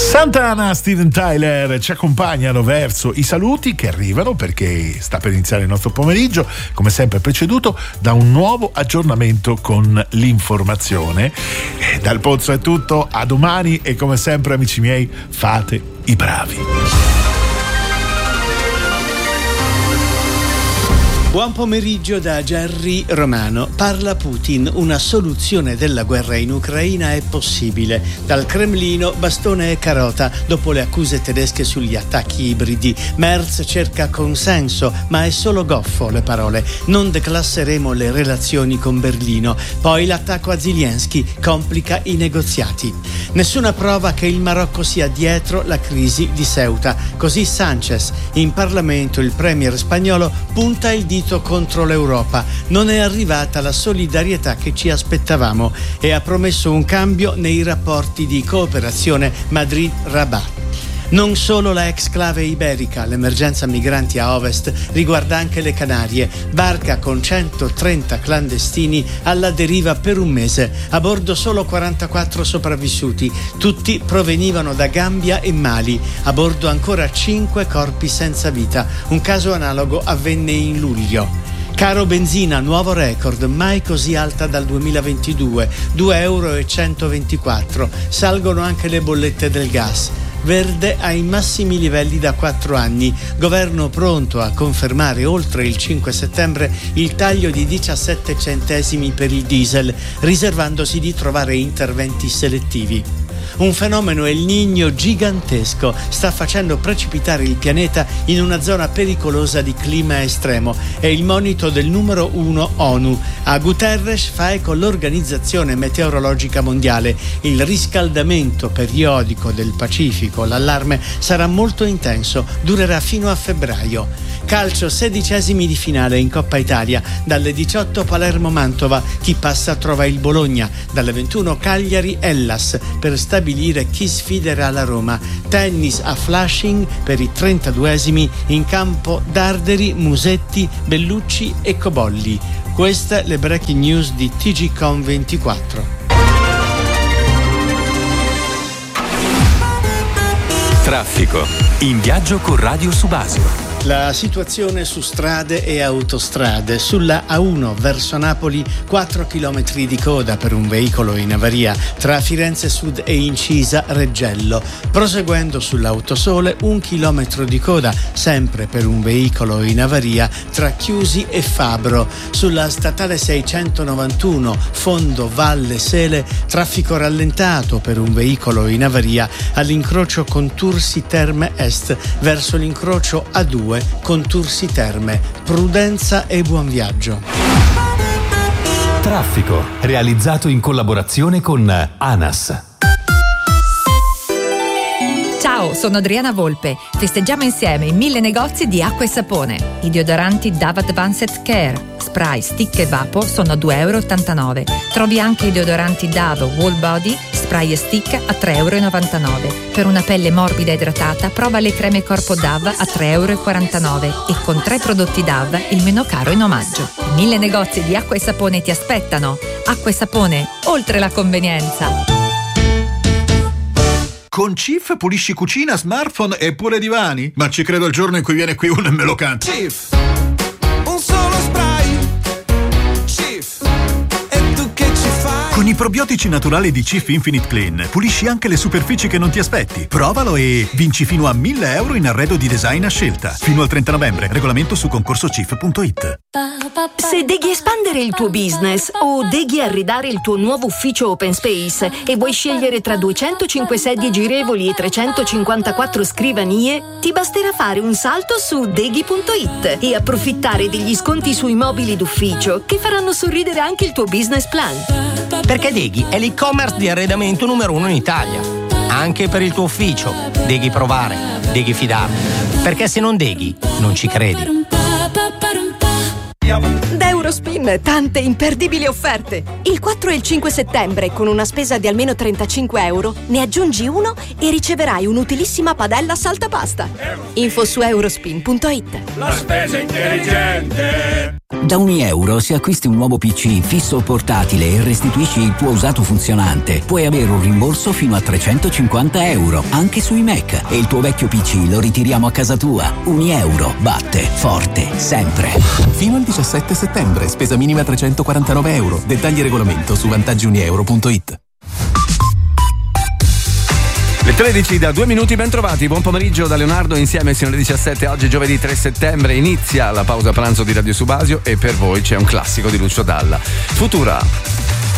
Santana, Steven Tyler ci accompagnano verso i saluti che arrivano, perché sta per iniziare il nostro pomeriggio, come sempre preceduto da un nuovo aggiornamento con l'informazione. Dal Pozzo è tutto, a domani e come sempre amici miei fate i bravi. Buon pomeriggio da Gerry Romano. Parla Putin, una soluzione della guerra in Ucraina è possibile. Dal Cremlino bastone e carota dopo le accuse tedesche sugli attacchi ibridi. Merz cerca consenso, ma è solo goffo le parole. Non declasseremo le relazioni con Berlino. Poi l'attacco a Zelensky complica i negoziati. Nessuna prova che il Marocco sia dietro la crisi di Ceuta. Così Sánchez. In Parlamento il premier spagnolo punta il dito contro l'Europa. Non è arrivata la solidarietà che ci aspettavamo e ha promesso un cambio nei rapporti di cooperazione Madrid-Rabat. Non solo la exclave iberica, l'emergenza migranti a ovest riguarda anche le Canarie. Barca con 130 clandestini alla deriva per un mese. A bordo solo 44 sopravvissuti. Tutti provenivano da Gambia e Mali. A bordo ancora 5 corpi senza vita. Un caso analogo avvenne in luglio. Caro benzina, nuovo record, mai così alta dal 2022, 2,124 euro. Salgono anche le bollette del gas. Verde ai massimi livelli da 4 anni. Governo pronto a confermare oltre il 5 settembre il taglio di 17 centesimi per il diesel, riservandosi di trovare interventi selettivi. Un fenomeno El Niño gigantesco sta facendo precipitare il pianeta in una zona pericolosa di clima estremo. È il monito del numero 1 ONU. A Guterres fa eco l'Organizzazione Meteorologica Mondiale. Il riscaldamento periodico del Pacifico, l'allarme sarà molto intenso, durerà fino a febbraio. Calcio, 16esimi di finale in Coppa Italia. Dalle 18 Palermo-Mantova, chi passa trova il Bologna. Dalle 21 Cagliari-Hellas per stabilire chi sfiderà la Roma. Tennis a Flushing per i 32esimi, in campo Darderi, Musetti, Bellucci e Cobolli. Queste le breaking news di TGCOM24. Traffico. In viaggio con Radio Subasio. La situazione su strade e autostrade. Sulla A1 verso Napoli 4 km di coda per un veicolo in avaria tra Firenze Sud e Incisa Reggello. Proseguendo sull'Autosole 1 chilometro di coda sempre per un veicolo in avaria tra Chiusi e Fabro. Sulla statale 691 Fondo Valle Sele traffico rallentato per un veicolo in avaria all'incrocio con Tursi Terme Est verso l'incrocio A2 con Tursi Terme. Prudenza e buon viaggio. Traffico, realizzato in collaborazione con ANAS. Ciao, sono Adriana Volpe. Festeggiamo insieme i 1000 negozi di acqua e sapone. I deodoranti Dove Advanced Care, spray, stick e vapo sono a 2,89 euro. Trovi anche i deodoranti Dove Whole Body, spray e stick a 3,99 euro. Per una pelle morbida e idratata, prova le creme corpo Dove a 3,49 euro. E con 3 prodotti Dove, il meno caro in omaggio. 1000 negozi di acqua e sapone ti aspettano. Acqua e sapone, oltre la convenienza. Con Cif pulisci cucina, smartphone e pure divani? Ma ci credo il giorno in cui viene qui uno e me lo canta. Cif, un solo spray. Cif, e tu che ci fai? Con i probiotici naturali di Cif Infinite Clean pulisci anche le superfici che non ti aspetti. Provalo e vinci fino a 1.000 euro in arredo di design a scelta. Fino al 30 novembre. Regolamento su concorsocif.it. Se devi espandere il tuo business o devi arredare il tuo nuovo ufficio open space e vuoi scegliere tra 205 sedie girevoli e 354 scrivanie, ti basterà fare un salto su deghi.it e approfittare degli sconti sui mobili d'ufficio che faranno sorridere anche il tuo business plan. Perché Deghi è l'e-commerce di arredamento numero 1 in Italia. Anche per il tuo ufficio. Deghi provare, Deghi fidarti. Perché se non Deghi, non ci credi. Da Eurospin tante imperdibili offerte. Il 4 e il 5 settembre con una spesa di almeno 35 euro ne aggiungi uno e riceverai un'utilissima padella saltapasta. Info su eurospin.it. La spesa intelligente. Da €1 se acquisti un nuovo PC fisso o portatile e restituisci il tuo usato funzionante, puoi avere un rimborso fino a €350, anche sui Mac, e il tuo vecchio PC lo ritiriamo a casa tua. €1 batte forte sempre. Fino al 17 settembre, spesa minima €349. Dettagli e regolamento su vantaggiunieuro.it. Le 13 da 2 minuti, ben trovati, buon pomeriggio da Leonardo, insieme sino alle 17. Oggi giovedì 3 settembre inizia la pausa pranzo di Radio Subasio e per voi c'è un classico di Lucio Dalla, Futura.